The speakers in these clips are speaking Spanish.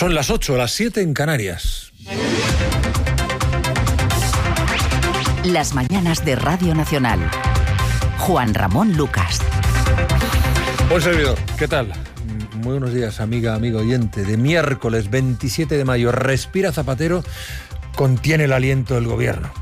Son las 8, las 7 en Canarias. Las mañanas de Radio Nacional. Juan Ramón Lucas. Buen servidor, ¿qué tal? Muy buenos días, amiga, amigo oyente. De miércoles 27 de mayo, respira Zapatero, contiene el aliento del gobierno.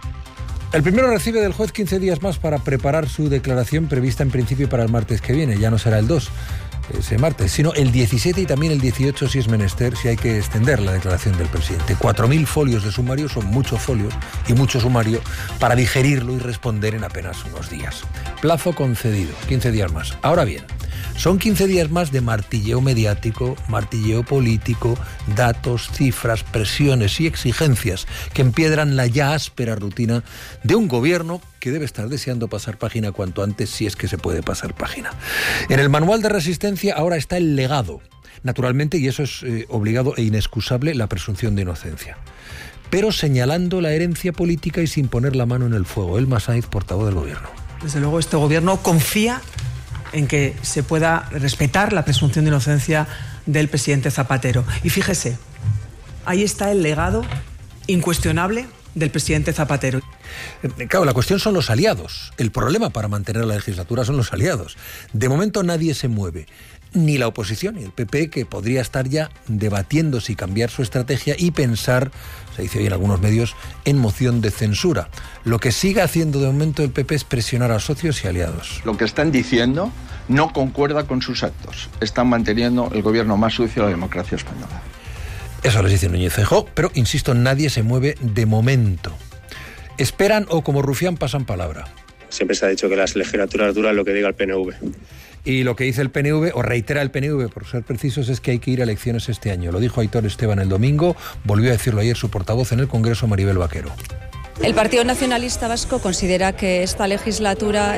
El primero recibe del juez 15 días más para preparar su declaración prevista en principio para el martes que viene. Ya no será el 2, ese martes, sino el 17 y también el 18 si es menester, si hay que extender la declaración del presidente. 4.000 folios de sumario son muchos folios y mucho sumario para digerirlo y responder en apenas unos días. Plazo concedido, 15 días más. Ahora bien, son 15 días más de martilleo mediático, martilleo político, datos, cifras, presiones y exigencias que empiedran la ya áspera rutina de un gobierno que debe estar deseando pasar página cuanto antes, si es que se puede pasar página. En el manual de resistencia ahora está el legado, naturalmente, y eso es obligado e inexcusable, la presunción de inocencia. Pero señalando la herencia política y sin poner la mano en el fuego. Elma Sainz, portavoz del gobierno. Desde luego este gobierno confía en que se pueda respetar la presunción de inocencia del presidente Zapatero. Y fíjese, ahí está el legado incuestionable del presidente Zapatero. Claro, la cuestión son los aliados. El problema para mantener la legislatura son los aliados. De momento nadie se mueve. Ni la oposición, ni el PP, que podría estar ya debatiendo si cambiar su estrategia y pensar, se dice hoy en algunos medios, en moción de censura. Lo que sigue haciendo de momento el PP es presionar a socios y aliados. Lo que están diciendo no concuerda con sus actos. Están manteniendo el gobierno más sucio de la democracia española. Eso les dice Núñez Feijóo, pero insisto, nadie se mueve de momento. Esperan o como rufián pasan palabra. Siempre se ha dicho que las legislaturas duran lo que diga el PNV. Y lo que dice el PNV, o reitera el PNV, por ser precisos, es que hay que ir a elecciones este año. Lo dijo Aitor Esteban el domingo, volvió a decirlo ayer su portavoz en el Congreso, Maribel Vaquero. El Partido Nacionalista Vasco considera que esta legislatura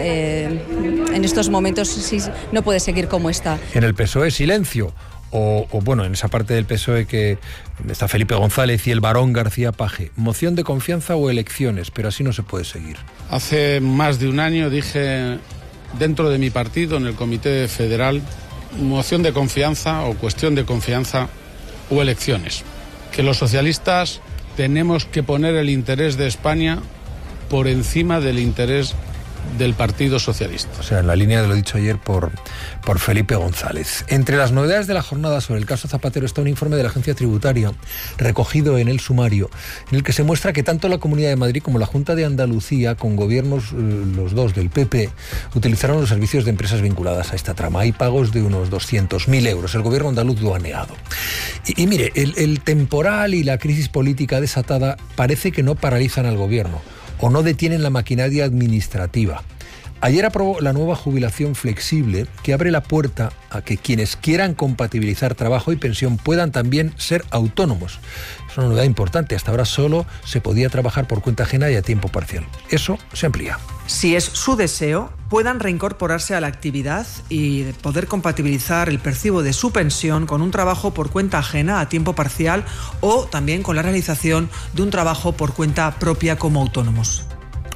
en estos momentos sí, no puede seguir como está. En el PSOE silencio. O bueno, en esa parte del PSOE que está Felipe González y el barón García Paje. ¿Moción de confianza o elecciones? Pero así no se puede seguir. Hace más de un año dije dentro de mi partido, en el Comité Federal, moción de confianza o cuestión de confianza o elecciones. Que los socialistas tenemos que poner el interés de España por encima del interés del Partido Socialista. O sea, en la línea de lo dicho ayer por Felipe González. Entre las novedades de la jornada sobre el caso Zapatero está un informe de la Agencia Tributaria recogido en el sumario, en el que se muestra que tanto la Comunidad de Madrid como la Junta de Andalucía, con gobiernos los dos del PP, utilizaron los servicios de empresas vinculadas a esta trama. Hay pagos de unos 200.000 euros. El gobierno andaluz lo ha negado. Y mire, el temporal y la crisis política desatada parece que no paralizan al gobierno o no detienen la maquinaria administrativa. Ayer aprobó la nueva jubilación flexible que abre la puerta a que quienes quieran compatibilizar trabajo y pensión puedan también ser autónomos. Es una novedad importante. Hasta ahora solo se podía trabajar por cuenta ajena y a tiempo parcial. Eso se amplía. Si es su deseo, puedan reincorporarse a la actividad y poder compatibilizar el percibo de su pensión con un trabajo por cuenta ajena a tiempo parcial o también con la realización de un trabajo por cuenta propia como autónomos.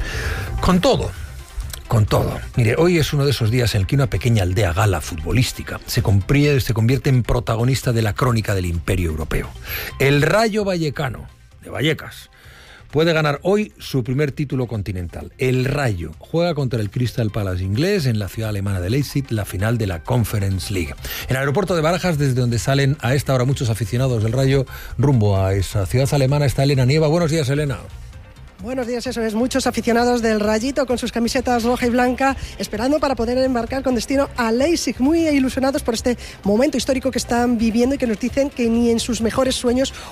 Con todo. Mire, hoy es uno de esos días en el que una pequeña aldea gala futbolística se convierte en protagonista de la crónica del imperio europeo. El Rayo Vallecano, de Vallecas, puede ganar hoy su primer título continental. El Rayo juega contra el Crystal Palace inglés en la ciudad alemana de Leipzig, la final de la Conference League. En el aeropuerto de Barajas, desde donde salen a esta hora muchos aficionados del Rayo rumbo a esa ciudad alemana, está Elena Nieva. Buenos días, Elena. Buenos días, eso es. Muchos aficionados del Rayito con sus camisetas roja y blanca esperando para poder embarcar con destino a Leipzig, muy ilusionados por este momento histórico que están viviendo y que nos dicen que ni en sus mejores sueños